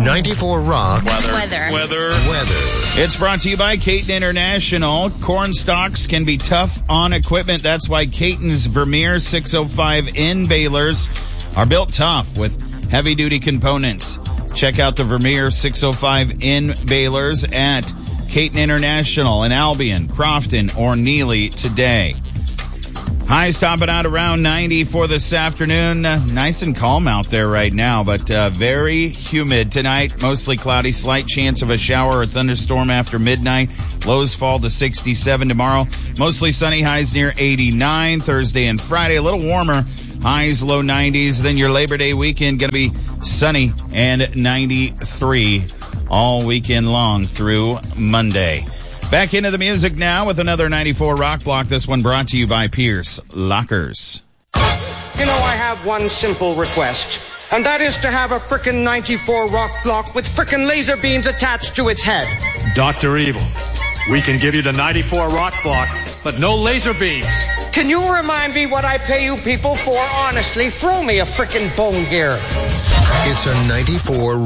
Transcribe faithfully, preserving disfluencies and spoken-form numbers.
ninety-four Rock. Weather. Weather. Weather. Weather. It's brought to you by Caton International. Corn stalks can be tough on equipment. That's why Caton's Vermeer six oh five N balers are built tough with heavy-duty components. Check out the Vermeer six oh five N balers at Caton International in Albion, Crofton, or Neely today. Highs topping out around ninety for this afternoon. Uh, nice and calm out there right now, but uh, very humid tonight. Mostly cloudy, slight chance of a shower or thunderstorm after midnight. Lows fall to sixty-seven tomorrow. Mostly sunny, highs near eighty-nine. Thursday and Friday, a little warmer. Highs low nineties. Then your Labor Day weekend going to be sunny and ninety-three all weekend long through Monday. Back into the music now with another ninety-four Rock Block. This one brought to you by Pierce Lockers. You know, I have one simple request, and that is to have a frickin' ninety-four Rock Block with frickin' laser beams attached to its head. Doctor Evil, we can give you the ninety-four Rock Block, but no laser beams. Can you remind me what I pay you people for? Honestly, throw me a frickin' bone here. It's a ninety-four